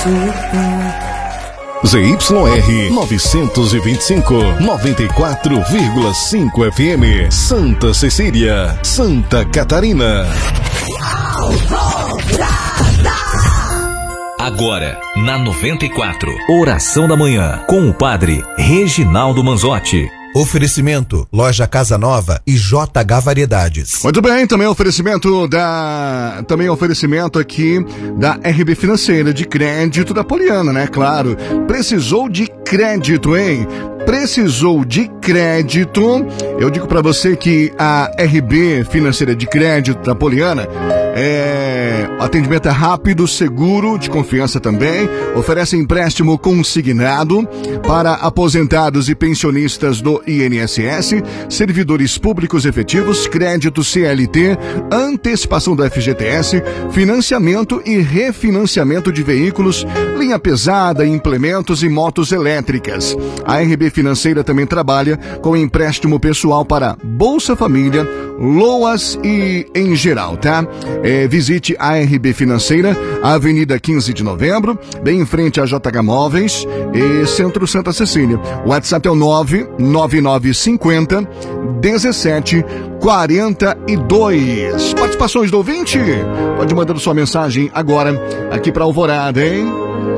ZYR 925, 94,5 FM, Santa Cecília, Santa Catarina. Agora, na 94, Oração da Manhã, com o Padre Reginaldo Manzotti. Oferecimento, Loja Casa Nova e JH Variedades. Muito bem, também oferecimento aqui da RB Financeira, de crédito da Poliana, né? Claro, precisou de crédito, hein? Precisou de crédito. Eu digo pra você que a RB Financeira de Crédito da Poliana atendimento é rápido, seguro, de confiança também. Oferece empréstimo consignado para aposentados e pensionistas do INSS, servidores públicos efetivos, crédito CLT, antecipação do FGTS, financiamento e refinanciamento de veículos, linha pesada, implementos e motos elétricas. A RB Financeira também trabalha com empréstimo pessoal para Bolsa Família, LOAS e em geral, tá? Visite a RB Financeira, Avenida 15 de Novembro, bem em frente à JH Móveis e Centro Santa Cecília. O WhatsApp é o 99950 1742. Participações do ouvinte? Pode mandar sua mensagem agora aqui para Alvorada, hein?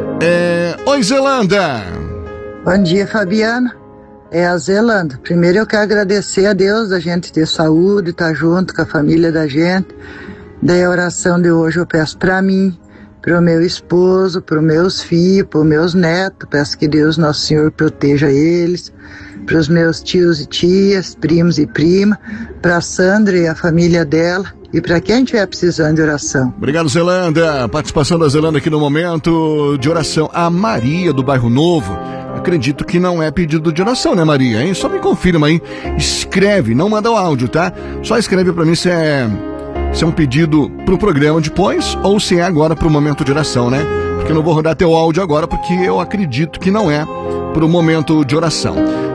Oi, Zelanda. Bom dia, Fabiana. É a Zelanda. Primeiro eu quero agradecer a Deus da gente ter saúde, estar junto com a família da gente. Daí a oração de hoje eu peço para mim, para o meu esposo, para os meus filhos, para os meus netos. Peço que Deus, Nosso Senhor, proteja eles. Para os meus tios e tias, primos e prima, para a Sandra e a família dela. E para quem estiver precisando de oração. Obrigado, Zelanda. Participação da Zelanda aqui no momento de oração. A Maria, do Bairro Novo. Acredito que não é pedido de oração, né, Maria? Hein? Só me confirma aí. Escreve, não manda o áudio, tá? Só escreve para mim se é um pedido pro programa depois ou se é agora pro momento de oração, né? Porque eu não vou rodar teu áudio agora porque eu acredito que não é pro momento de oração.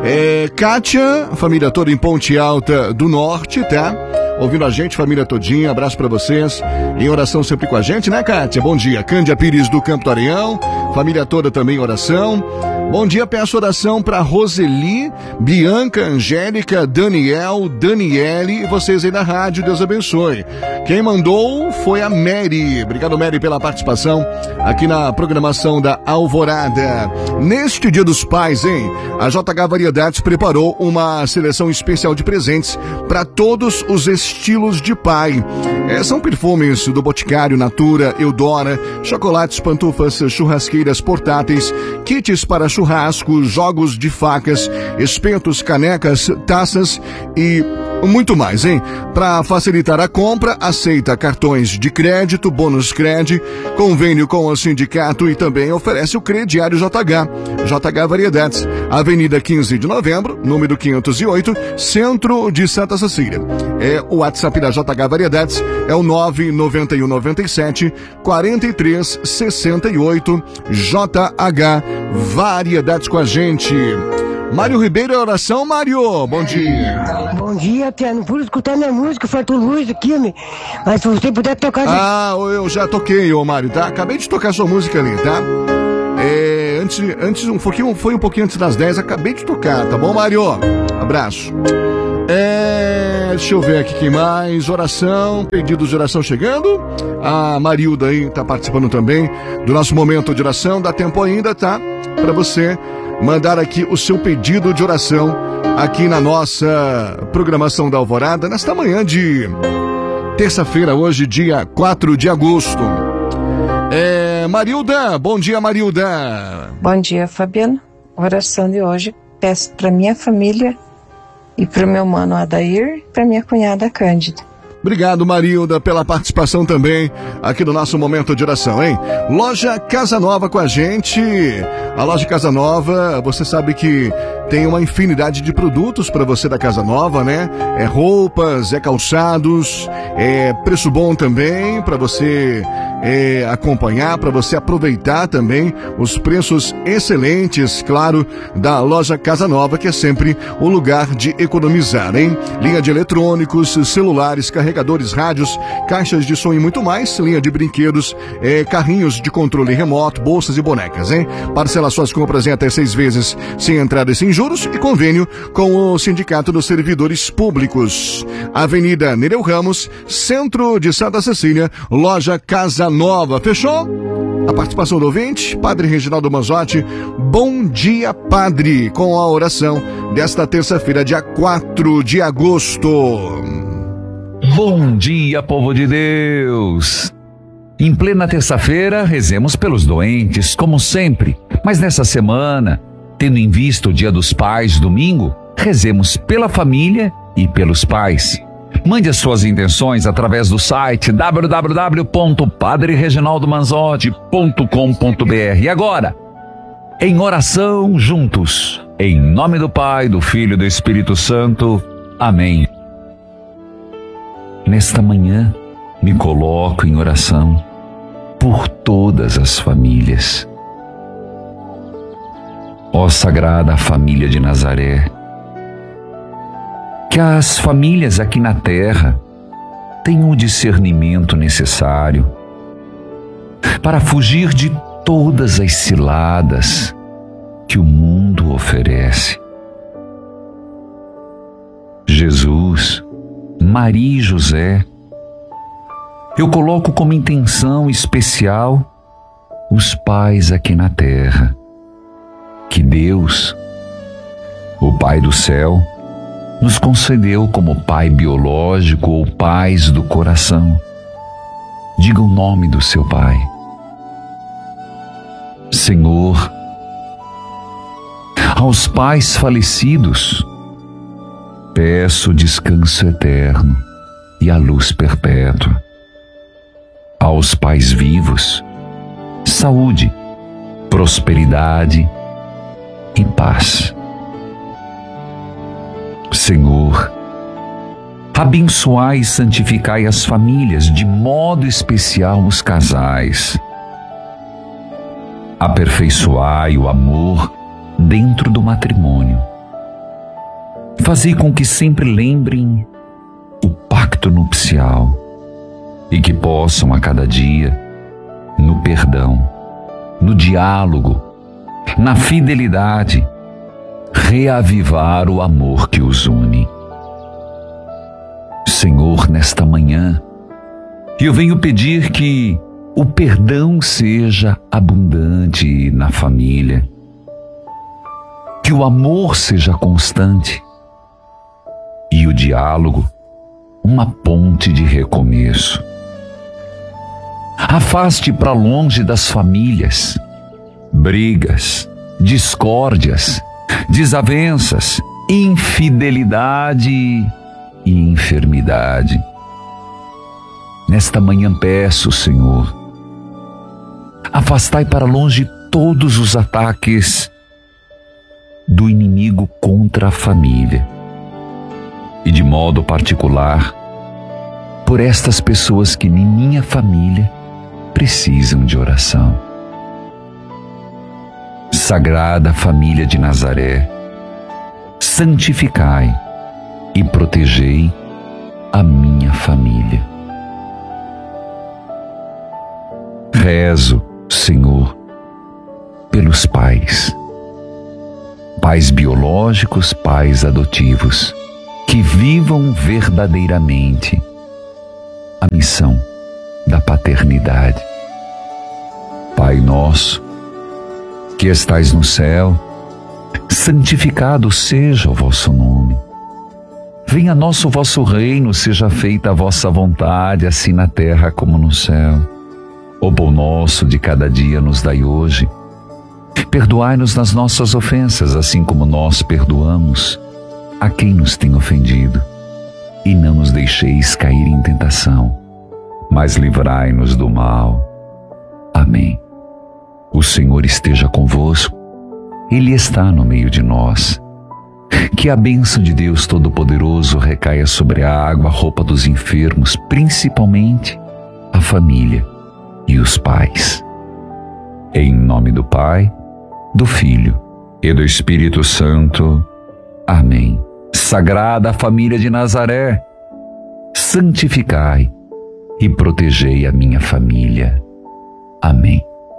Kátia, família toda em Ponte Alta do Norte, tá? Ouvindo a gente, família todinha, abraço pra vocês. Em oração sempre com a gente, né, Kátia? Bom dia. Cândia Pires do Campo do Areião, família toda também em oração. Bom dia, peço oração para Roseli, Bianca, Angélica, Daniel, Daniele e vocês aí da rádio, Deus abençoe. Quem mandou foi a Mary. Obrigado, Mary, pela participação aqui na programação da Alvorada. Neste Dia dos Pais, hein? A JH Variedades preparou uma seleção especial de presentes para todos os estilos de pai. São perfumes do Boticário, Natura, Eudora, chocolates, pantufas, churrasqueiras portáteis, kits para churrasco, jogos de facas, espetos, canecas, taças e muito mais, hein? Para facilitar a compra, aceita cartões de crédito, bônus Cred, convênio com o sindicato e também oferece o crediário JH. JH Variedades, Avenida 15 de Novembro, número 508, Centro de Santa Cecília. O WhatsApp da JH Variedades é o 99197 4368. JH Variedades com a gente. Mário Ribeiro, oração, Mário. Bom dia. Bom dia, Tia. Não pude escutar minha música, faltou luz aqui, mas se você puder tocar... eu já toquei, Mário, tá? Acabei de tocar sua música ali, tá? Antes foi um pouquinho antes das 10, acabei de tocar, tá bom, Mário? Abraço. Deixa eu ver aqui quem mais. Oração, pedidos de oração chegando. A Marilda aí tá participando também do nosso momento de oração. Dá tempo ainda, tá? Pra você mandar aqui o seu pedido de oração aqui na nossa programação da Alvorada, nesta manhã de terça-feira, hoje, dia 4 de agosto. Marilda, bom dia, Marilda. Bom dia, Fabiano. Oração de hoje, peço para minha família e para o meu mano Adair e para minha cunhada Cândida. Obrigado, Marilda, pela participação também aqui no nosso momento de oração, hein? Loja Casa Nova com a gente. A Loja Casa Nova, você sabe que tem uma infinidade de produtos para você da Casa Nova, né? Roupas, calçados, preço bom também para você acompanhar, para você aproveitar também os preços excelentes, claro, da Loja Casa Nova, que é sempre o lugar de economizar, hein? Linha de eletrônicos, celulares, carregadores, carregadores, rádios, caixas de som e muito mais, linha de brinquedos, carrinhos de controle remoto, bolsas e bonecas, hein? Parcela suas compras em até 6 vezes, sem entrada e sem juros, e convênio com o Sindicato dos Servidores Públicos. Avenida Nereu Ramos, centro de Santa Cecília, loja Casa Nova. Fechou? A participação do ouvinte, Padre Reginaldo Manzotti. Bom dia, Padre, com a oração desta terça-feira, dia 4 de agosto. Bom dia, povo de Deus. Em plena terça-feira, rezemos pelos doentes, como sempre. Mas nessa semana, tendo em vista o Dia dos Pais, domingo, rezemos pela família e pelos pais. Mande as suas intenções através do site www.padrereginaldomanzotti.com.br. E agora, em oração juntos, em nome do Pai, do Filho e do Espírito Santo. Amém. Nesta manhã, me coloco em oração por todas as famílias. Ó Sagrada Família de Nazaré, que as famílias aqui na terra tenham o discernimento necessário para fugir de todas as ciladas que o mundo oferece. Jesus, Maria e José, eu coloco como intenção especial os pais aqui na terra. Que Deus, o Pai do céu, nos concedeu como pai biológico ou pais do coração. Diga o nome do seu pai. Senhor, aos pais falecidos, peço descanso eterno e a luz perpétua. Aos pais vivos, saúde, prosperidade e paz. Senhor, abençoai e santificai as famílias, de modo especial os casais. Aperfeiçoai o amor dentro do matrimônio. Fazei com que sempre lembrem o pacto nupcial e que possam a cada dia, no perdão, no diálogo, na fidelidade, reavivar o amor que os une. Senhor, nesta manhã, eu venho pedir que o perdão seja abundante na família, que o amor seja constante e o diálogo uma ponte de recomeço. Afaste para longe das famílias brigas, discórdias, desavenças, infidelidade e enfermidade. Nesta manhã peço, Senhor, afastai para longe todos os ataques do inimigo contra a família e, de modo particular, por estas pessoas que em minha família precisam de oração. Sagrada Família de Nazaré, santificai e protegei a minha família. Rezo, Senhor, pelos pais, pais biológicos, pais adotivos, que vivam verdadeiramente a missão da paternidade. Pai nosso, que estais no céu, santificado seja o vosso nome. Venha a nós o vosso reino, seja feita a vossa vontade, assim na terra como no céu. O pão nosso de cada dia nos dai hoje. Perdoai-nos nas nossas ofensas, assim como nós perdoamos a quem nos tem ofendido. E não nos deixeis cair em tentação, mas livrai-nos do mal. Amém. O Senhor esteja convosco, Ele está no meio de nós. Que a bênção de Deus Todo-Poderoso recaia sobre a água, a roupa dos enfermos, principalmente a família e os pais. Em nome do Pai, do Filho e do Espírito Santo. Amém. Sagrada Família de Nazaré, santificai e protegei a minha família. Amém.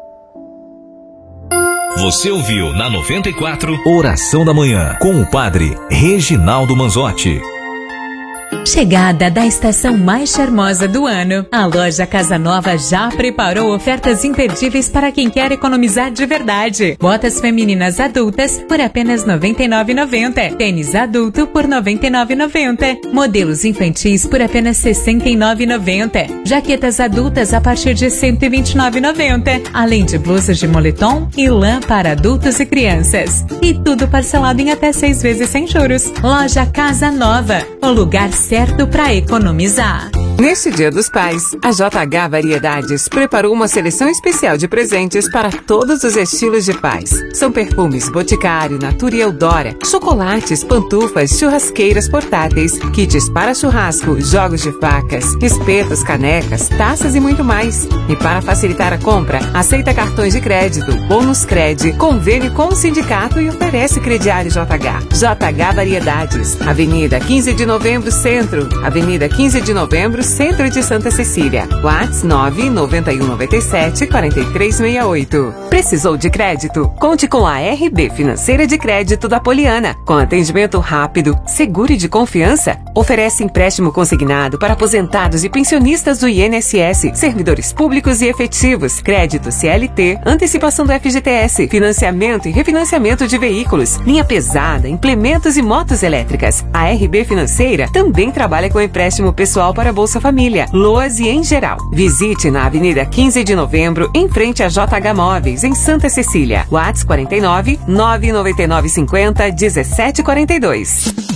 Você ouviu na 94 Oração da Manhã com o Padre Reginaldo Manzotti. Chegada da estação mais charmosa do ano, a loja Casa Nova já preparou ofertas imperdíveis para quem quer economizar de verdade. Botas femininas adultas por apenas R$ 99,90. Tênis adulto por R$ 99,90. Modelos infantis por apenas R$ 69,90. Jaquetas adultas a partir de R$ 129,90. Além de blusas de moletom e lã para adultos e crianças. E tudo parcelado em até 6 vezes sem juros. Loja Casa Nova, o lugar certo para economizar. Neste Dia dos Pais, a JH Variedades preparou uma seleção especial de presentes para todos os estilos de pais. São perfumes Boticário, Natura e Eudora, chocolates, pantufas, churrasqueiras portáteis, kits para churrasco, jogos de facas, espetos, canecas, taças e muito mais. E para facilitar a compra, aceita cartões de crédito, bônus Cred, convênio com o sindicato e oferece crediário JH. JH Variedades, Avenida 15 de Novembro, Centro, Avenida 15 de Novembro, Centro de Santa Cecília. WhatsApp 99197 4368. Precisou de crédito? Conte com a RB Financeira de Crédito da Poliana. Com atendimento rápido, seguro e de confiança. Oferece empréstimo consignado para aposentados e pensionistas do INSS, servidores públicos e efetivos, crédito CLT, antecipação do FGTS, financiamento e refinanciamento de veículos, linha pesada, implementos e motos elétricas. A RB Financeira também trabalha com empréstimo pessoal para Bolsa Família, LOAS e em geral. Visite na Avenida 15 de Novembro, em frente a JH Móveis, em Santa Cecília. WhatsApp 49 99950 1742.